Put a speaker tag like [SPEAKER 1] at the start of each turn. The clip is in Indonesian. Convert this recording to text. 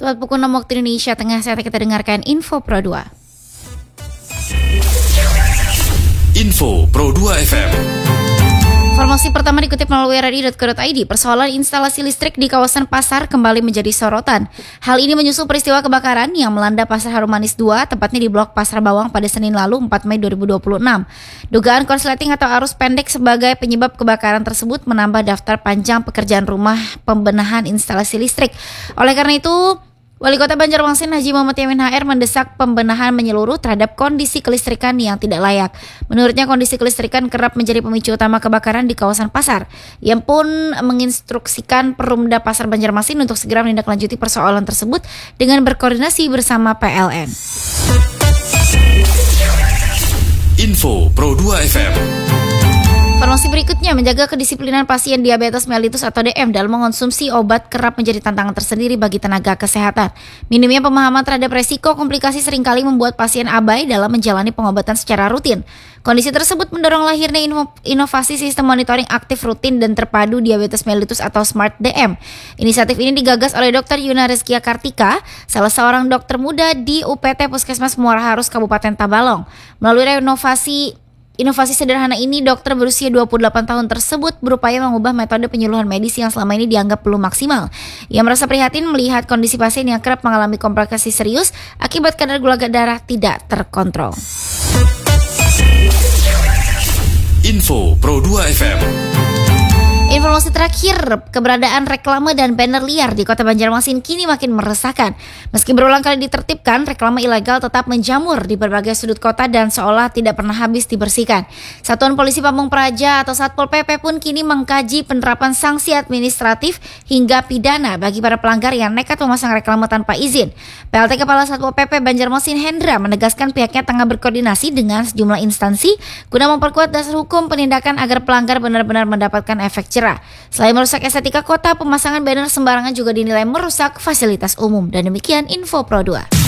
[SPEAKER 1] Tepat pukul 6 waktu Indonesia Tengah, saatnya kita dengarkan Info Pro 2.
[SPEAKER 2] Info Pro 2 FM.
[SPEAKER 1] Informasi pertama dikutip melalui rri.co.id. Persoalan instalasi listrik di kawasan pasar kembali menjadi sorotan. Hal ini menyusul peristiwa kebakaran yang melanda Pasar Harum Manis 2, tepatnya di Blok Pasar Bawang pada Senin lalu 4 Mei 2026. Dugaan korsleting atau arus pendek sebagai penyebab kebakaran tersebut menambah daftar panjang pekerjaan rumah pembenahan instalasi listrik. Oleh karena itu, Wali Kota Banjarmasin Haji Muhammad Yamin HR mendesak pembenahan menyeluruh terhadap kondisi kelistrikan yang tidak layak. Menurutnya kondisi kelistrikan kerap menjadi pemicu utama kebakaran di kawasan pasar. Ia pun menginstruksikan Perumda Pasar Banjarmasin untuk segera menindaklanjuti persoalan tersebut dengan berkoordinasi bersama PLN.
[SPEAKER 2] Info Pro 2 FM.
[SPEAKER 1] Informasi berikutnya, menjaga kedisiplinan pasien diabetes mellitus atau DM dalam mengonsumsi obat kerap menjadi tantangan tersendiri bagi tenaga kesehatan. Minimnya pemahaman terhadap resiko komplikasi seringkali membuat pasien abai dalam menjalani pengobatan secara rutin. Kondisi tersebut mendorong lahirnya inovasi sistem monitoring aktif rutin dan terpadu diabetes mellitus atau Smart DM. Inisiatif ini digagas oleh Dr. Yuna Rizkia Kartika, salah seorang dokter muda di UPT Puskesmas Muara Harus Kabupaten Tabalong. Melalui Inovasi sederhana ini, dokter berusia 28 tahun tersebut berupaya mengubah metode penyuluhan medis yang selama ini dianggap belum maksimal. Ia merasa prihatin melihat kondisi pasien yang kerap mengalami komplikasi serius akibat kadar gula darah tidak terkontrol.
[SPEAKER 2] Info Pro 2 FM.
[SPEAKER 1] Informasi terakhir, keberadaan reklame dan banner liar di Kota Banjarmasin kini makin meresahkan. Meski berulang kali ditertibkan, reklame ilegal tetap menjamur di berbagai sudut kota dan seolah tidak pernah habis dibersihkan. Satuan Polisi Pamung Praja atau Satpol PP pun kini mengkaji penerapan sanksi administratif hingga pidana bagi para pelanggar yang nekat memasang reklame tanpa izin. PLT Kepala Satpol PP Banjarmasin Hendra menegaskan pihaknya tengah berkoordinasi dengan sejumlah instansi guna memperkuat dasar hukum penindakan agar pelanggar benar-benar mendapatkan efek jerah. Selain merusak estetika kota, pemasangan banner sembarangan juga dinilai merusak fasilitas umum. Dan demikian Info Pro 2.